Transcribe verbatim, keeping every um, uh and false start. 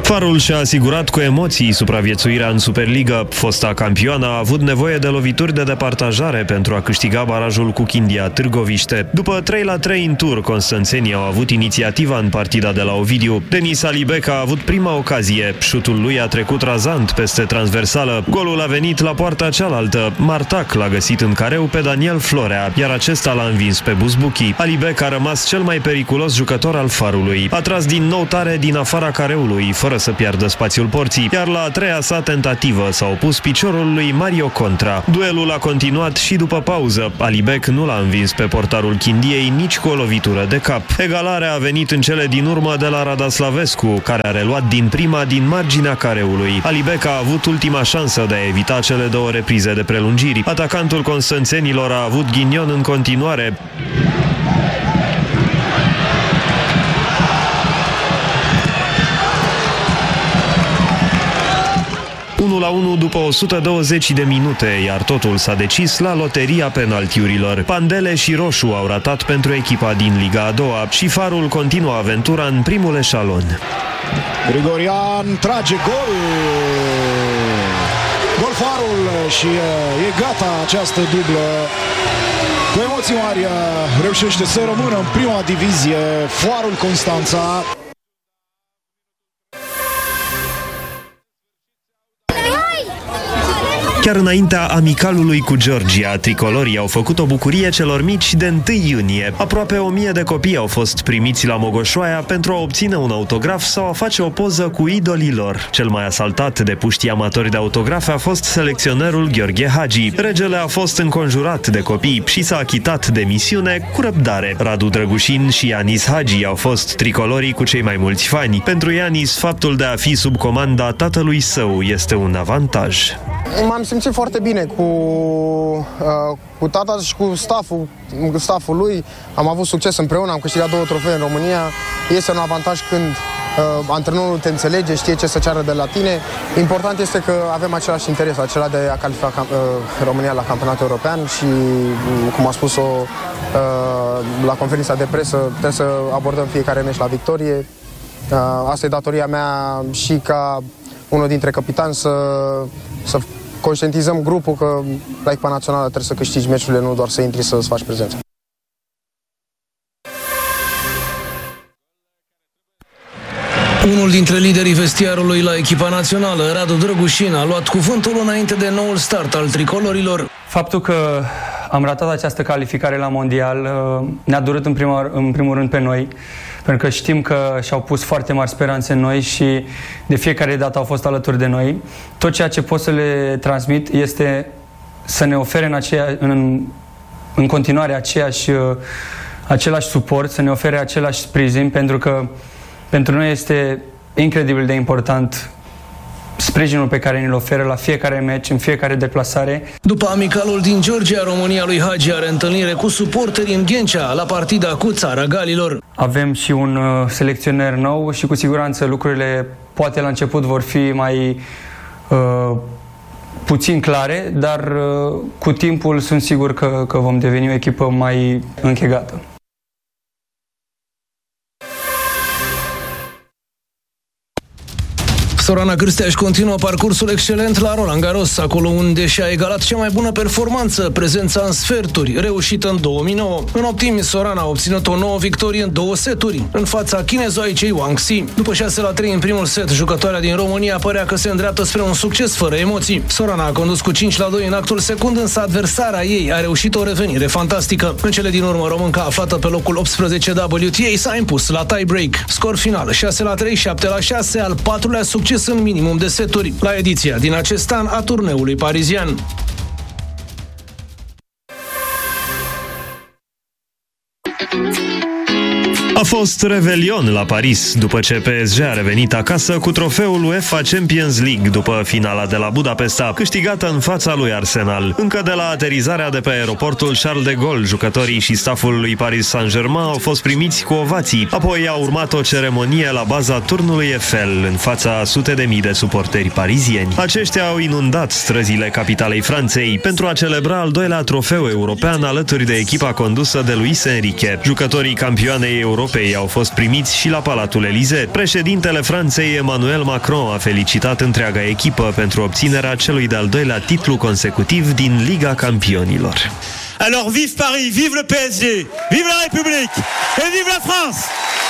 Farul și-a asigurat cu emoții supraviețuirea în Superliga. Fosta campioană a avut nevoie de lovituri de departajare pentru a câștiga barajul cu Chindia Târgoviște. După trei la trei în tur, constanțenii au avut inițiativa în partida de la Ovidiu. Denis Alibec a avut prima ocazie. Șutul lui a trecut razant peste transversală. Golul a venit la poarta cealaltă. Martac l-a găsit în careu pe Daniel Florea, iar acesta l-a învins pe Buzbuchi. Alibec a rămas cel mai periculos jucător al Farului. A tras din nou tare din afara careului, fără să piardă spațiul porții, iar la a treia sa tentativă s-a opus piciorul lui Mario Contra. Duelul a continuat și după pauză. Alibec nu l-a învins pe portarul Chindiei nici cu o lovitură de cap. Egalarea a venit în cele din urmă de la Radaslavescu, care a reluat din prima din marginea careului. Alibec a avut ultima șansă de a evita cele două reprize de prelungiri. Atacantul constanțenilor a avut ghinion în continuare. unu la unu după o sută douăzeci de minute, iar totul s-a decis la loteria penaltiurilor. Pandele și Roșu au ratat pentru echipa din Liga a doua și Farul continuă aventura în primul eșalon. Grigorian trage gol! Gol Farul și e gata această dublă. Cu emoții mari reușește să rămână în prima divizie Farul Constanța. Chiar înaintea amicalului cu Georgia, tricolorii au făcut o bucurie celor mici de întâi iunie. Aproape o mie de copii au fost primiți la Mogoșoaia pentru a obține un autograf sau a face o poză cu idolii lor. Cel mai asaltat de puștii amatori de autografe a fost selecționerul Gheorghe Hagi. Regele a fost înconjurat de copii și s-a achitat de misiune cu răbdare. Radu Drăgușin și Ianis Hagi au fost tricolorii cu cei mai mulți fani. Pentru Ianis, faptul de a fi sub comanda tatălui său este un avantaj. M-am simțit foarte bine cu, uh, cu tata și cu stafful, stafful lui. Am avut succes împreună, am câștigat două trofee în România. Este un avantaj când uh, antrenorul te înțelege, știe ce să ceară de la tine. Important este că avem același interes, acela de a califica uh, România la campionatul european și, cum a spus-o uh, la conferința de presă, trebuie să abordăm fiecare meci la victorie. Uh, asta e datoria mea și ca unul dintre capitani să, să conștientizăm grupul că la echipa națională trebuie să câștigi meciurile, nu doar să intri să-ți faci prezența. Unul dintre liderii vestiarului la echipa națională, Radu Drăgușin, a luat cuvântul înainte de noul start al tricolorilor. Faptul că am ratat această calificare la mondial ne-a durut în, prima, în primul rând pe noi, pentru că știm că și-au pus foarte mari speranțe în noi și de fiecare dată au fost alături de noi. Tot ceea ce pot să le transmit este să ne ofere în, aceea, în, în continuare aceeași, același suport, să ne ofere același sprijin, pentru că pentru noi este incredibil de important sprijinul pe care ne-l oferă la fiecare meci, în fiecare deplasare. După amicalul din Georgia, România lui Hagi are întâlnire cu suporteri în Ghencea, la partida cu Țara Galilor. Avem și un uh, selecționer nou și cu siguranță lucrurile poate la început vor fi mai uh, puțin clare, dar uh, cu timpul sunt sigur că, că vom deveni o echipă mai închegată. Sorana Cârstea își continuă parcursul excelent la Roland Garros, acolo unde și-a egalat cea mai bună performanță, prezența în sferturi, reușită în două mii nouă. În optimi, Sorana a obținut o nouă victorie în două seturi, în fața chinezoaicei Wang Xi. După șase la trei în primul set, jucătoarea din România părea că se îndreaptă spre un succes fără emoții. Sorana a condus cu cinci la doi în actul secund, însă adversara ei a reușit o revenire fantastică. În cele din urmă, românca aflată pe locul optsprezece W T A s-a impus la tie-break. Scor final șase la trei, șapte la șase, al patrulea succes în minimum de seturi la ediția din acest an a turneului parizian. A fost revelion la Paris după ce P S G a revenit acasă cu trofeul UEFA Champions League după finala de la Budapesta, câștigată în fața lui Arsenal. Încă de la aterizarea de pe aeroportul Charles de Gaulle, jucătorii și staful lui Paris Saint-Germain au fost primiți cu ovații. Apoi a urmat o ceremonie la baza turnului Eiffel, în fața sute de mii de suporteri parizieni. Aceștia au inundat străzile capitalei Franței pentru a celebra al doilea trofeu european alături de echipa condusă de Luis Enrique. Jucătorii campioanei europene echipei au fost primiți și la Palatul Elysée. Președintele Franței, Emmanuel Macron, a felicitat întreaga echipă pentru obținerea celui de-al doilea titlu consecutiv din Liga Campionilor. Alors vive Paris, vive le P S G, vive la République et vive la France!